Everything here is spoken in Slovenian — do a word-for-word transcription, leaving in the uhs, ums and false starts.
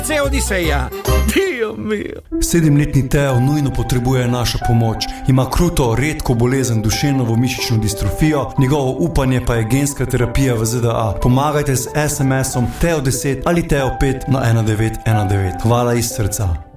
C Odiseja. Dio mio. Sedemletni Teo nujno potrebuje našo pomoč. Ima kruto, redko bolezen duševno mišično distrofijo, njegovo upanje pa je genska terapija v Z D A. Pomagajte z es em esom Teo deset ali Teo pet na ena devet ena devet. Hvala iz srca.